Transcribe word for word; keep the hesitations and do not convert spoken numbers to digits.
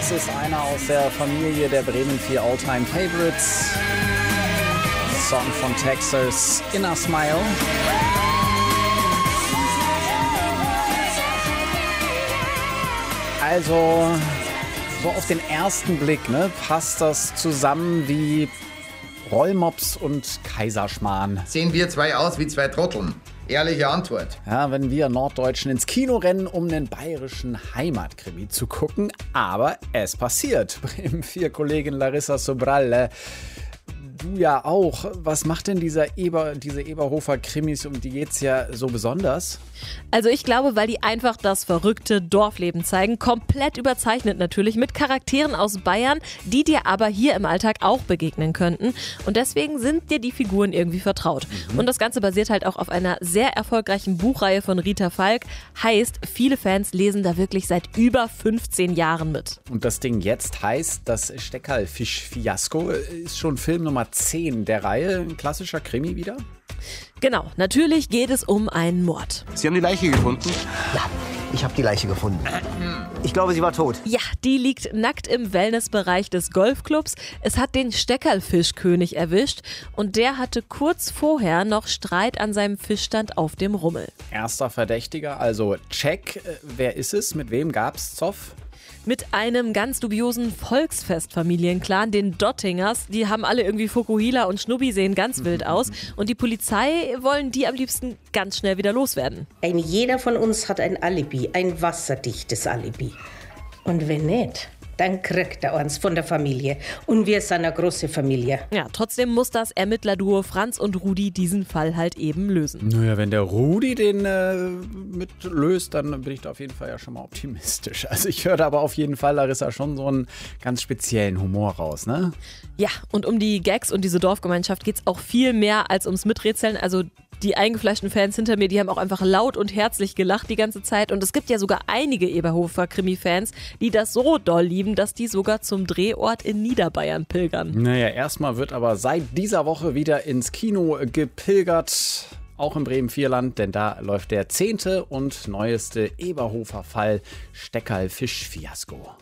Das ist einer aus der Familie der Bremen vier All-Time Favorites. Song von Texas, Inner Smile. Also, so auf den ersten Blick, ne, passt das zusammen wie Rollmops und Kaiserschmarrn. Sehen wir zwei aus wie zwei Trotteln? Ehrliche Antwort. Ja, wenn wir Norddeutschen ins Kino rennen, um einen bayerischen Heimatkrimi zu gucken. Aber es passiert. Bremen vier Kollegin Larissa Sobral. Du ja auch. Was macht denn dieser Eber, diese Eberhofer-Krimis, um die geht's ja so besonders? Also ich glaube, weil die einfach das verrückte Dorfleben zeigen. Komplett überzeichnet natürlich, mit Charakteren aus Bayern, die dir aber hier im Alltag auch begegnen könnten. Und deswegen sind dir die Figuren irgendwie vertraut. Mhm. Und das Ganze basiert halt auch auf einer sehr erfolgreichen Buchreihe von Rita Falk. Heißt, viele Fans lesen da wirklich seit über fünfzehn Jahren mit. Und das Ding jetzt heißt, das Steckerlfisch-Fiasko ist schon Film Nummer zehn der Reihe. Ein klassischer Krimi wieder? Genau, natürlich geht es um einen Mord. Sie haben die Leiche gefunden? Ja, ich habe die Leiche gefunden. Ich glaube, sie war tot. Ja, die liegt nackt im Wellnessbereich des Golfclubs. Es hat den Steckerlfischkönig erwischt und der hatte kurz vorher noch Streit an seinem Fischstand auf dem Rummel. Erster Verdächtiger, also check. Wer ist es? Mit wem gab's Zoff? Mit einem ganz dubiosen Volksfestfamilienclan, den Dottingers. Die haben alle irgendwie Fukuhila und Schnubbi, sehen ganz wild aus. Und die Polizei wollen die am liebsten ganz schnell wieder loswerden. Ein jeder von uns hat ein Alibi, ein wasserdichtes Alibi. Und wenn nicht, dann kriegt er uns von der Familie. Und wir sind eine große Familie. Ja, trotzdem muss das Ermittlerduo Franz und Rudi diesen Fall halt eben lösen. Naja, wenn der Rudi den äh, mitlöst, dann bin ich da auf jeden Fall ja schon mal optimistisch. Also ich höre da aber auf jeden Fall, Larissa, schon so einen ganz speziellen Humor raus, ne? Ja, und um die Gags und diese Dorfgemeinschaft geht es auch viel mehr als ums Miträtseln. Also die eingefleischten Fans hinter mir, die haben auch einfach laut und herzlich gelacht die ganze Zeit. Und es gibt ja sogar einige Eberhofer-Krimi-Fans, die das so doll lieben, dass die sogar zum Drehort in Niederbayern pilgern. Naja, erstmal wird aber seit dieser Woche wieder ins Kino gepilgert. Auch im Bremen Vierland, denn da läuft der zehnte und neueste Eberhofer-Fall Steckerlfisch-Fiasko.